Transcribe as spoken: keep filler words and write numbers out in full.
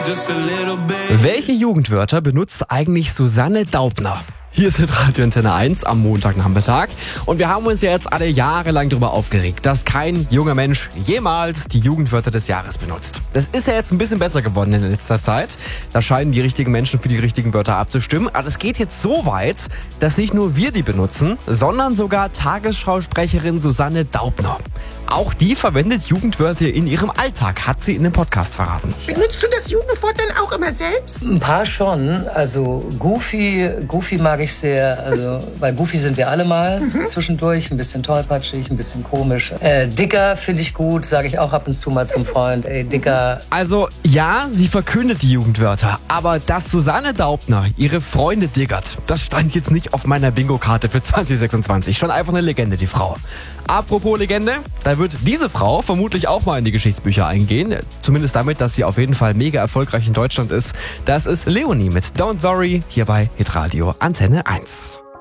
Welche Jugendwörter benutzt eigentlich Susanne Daubner? Hier ist Radio Antenne eins am Montagnachmittag und wir haben uns ja jetzt alle jahrelang darüber aufgeregt, dass kein junger Mensch jemals die Jugendwörter des Jahres benutzt. Das ist ja jetzt ein bisschen besser geworden in letzter Zeit. Da scheinen die richtigen Menschen für die richtigen Wörter abzustimmen. Aber es geht jetzt so weit, dass nicht nur wir die benutzen, sondern sogar Tagesschausprecherin Susanne Daubner. Auch die verwendet Jugendwörter in ihrem Alltag, hat sie in dem Podcast verraten. Benutzt du das Jugendwort dann auch immer selbst? Ein paar schon. Also Goofy, Goofy mag ich sehr. Also, weil Goofy sind wir alle mal mhm. zwischendurch. Ein bisschen tollpatschig, ein bisschen komisch. Äh, Dicker finde ich gut, sage ich auch ab und zu mal zum Freund. Ey, Dicker. Also ja, sie verkündet die Jugendwörter. Aber dass Susanne Daubner ihre Freunde diggert, das stand jetzt nicht auf meiner Bingo-Karte für zwanzig sechsundzwanzig. Schon einfach eine Legende, die Frau. Apropos Legende, da wird diese Frau vermutlich auch mal in die Geschichtsbücher eingehen. Zumindest damit, dass sie auf jeden Fall mega erfolgreich in Deutschland ist. Das ist Leonie mit Don't Worry, hier bei Hitradio Antenne eins.